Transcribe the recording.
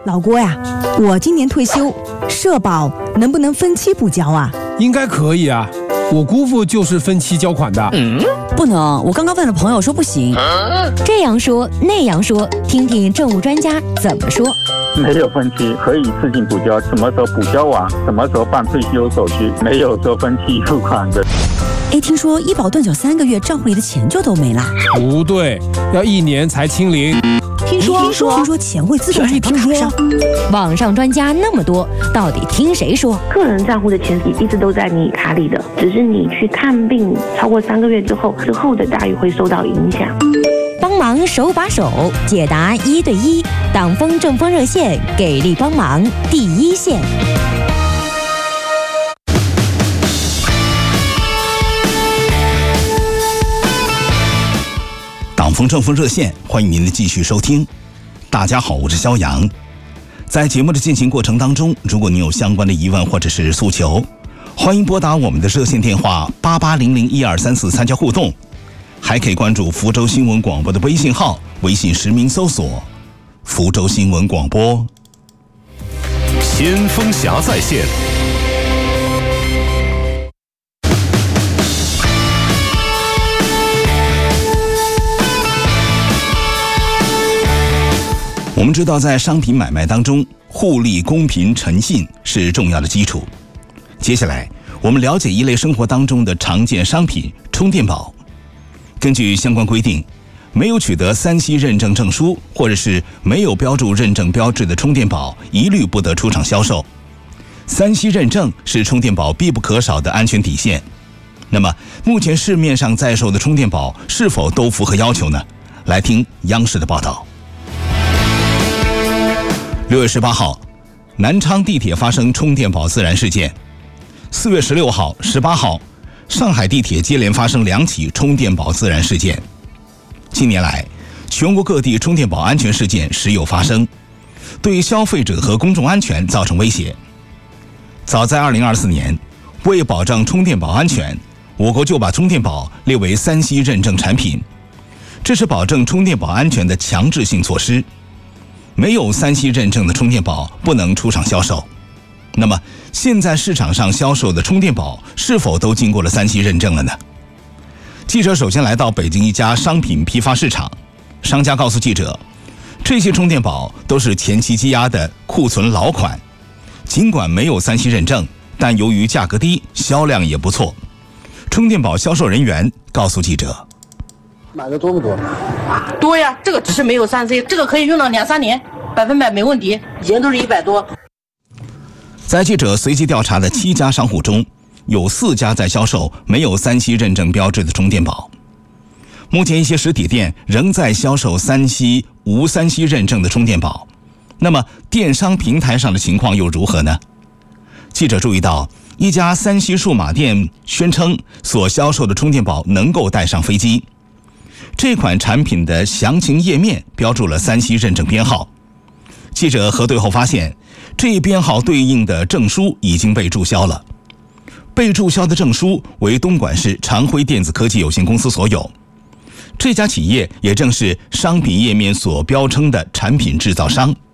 老郭呀，我今年退休，社保能不能分期补交啊？ 应该可以啊，我姑父就是分期交款的。 不能，我刚刚问了朋友说不行。 这样说那样说，听听政务专家怎么说。 没有分期，可以一次性补交，什么时候补交完，什么时候办退休手续，没有说分期付款的。 听说医保断缴3个月，账户里的钱就都没啦？ 不对，要1年才清零。 听说钱会自动转到卡上。 网上专家那么多，到底听谁说？ 个人账户的钱一直都在你卡里的，只是你去看病超过3个月之后的待遇会受到影响。 帮忙手把手解答1对1，党风政风热线给力帮忙第一线。 党风政风热线，欢迎您的继续收听。大家好，我是肖阳。在节目的进行过程当中，如果您有相关的疑问或者是诉求，欢迎拨打我们的热线电话88001234参加互动，还可以关注福州新闻广播的微信号，微信实名搜索福州新闻广播。 先锋侠在线。 我们知道，在商品买卖当中，互利、公平、诚信是重要的基础。接下来，我们了解一类生活当中的常见商品——充电宝。根据相关规定，没有取得3C 认证证书，或者是没有标注认证标志的充电宝，一律不得出厂销售。3C 认证是充电宝必不可少的安全底线。那么，目前市面上在售的充电宝是否都符合要求呢？来听央视的报道。6月18号，南昌地铁发生充电宝自燃事件。4月16号、18号，上海地铁接连发生2起充电宝自燃事件。近年来，全国各地充电宝安全事件时有发生，对消费者和公众安全造成威胁。早在2024年，为保障充电宝安全，我国就把充电宝列为3C 认证产品，这是保证充电宝安全的强制性措施。没有3C 认证的充电宝不能出厂销售。那么，现在市场上销售的充电宝是否都经过了3C 认证了呢？记者首先来到北京一家商品批发市场，商家告诉记者，这些充电宝都是前期积压的库存老款，尽管没有3C 认证，但由于价格低，销量也不错。充电宝销售人员告诉记者， 买的多不多？ 多呀，这个只是没有3C，这个可以用到2-3年，100%没问题，以前都是100多。 在记者随机调查的7家商户中，有4家在销售没有3C 认证标志的充电宝。目前一些实体店仍在销售无 3C 认证的充电宝。那么电商平台上的情况又如何呢？记者注意到，一家3C 数码店宣称所销售的充电宝能够带上飞机。这款产品的详情页面标注了3C 认证编号。记者核对后发现，这一编号对应的证书已经被注销了。被注销的证书为东莞市长辉电子科技有限公司所有。这家企业也正是商品页面所标称的产品制造商。